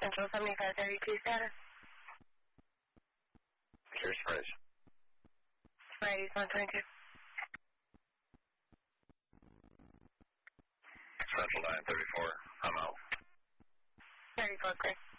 Central 7532 status. Here's Fridays. Fridays 122. Central 934, I'm out. 34, correct.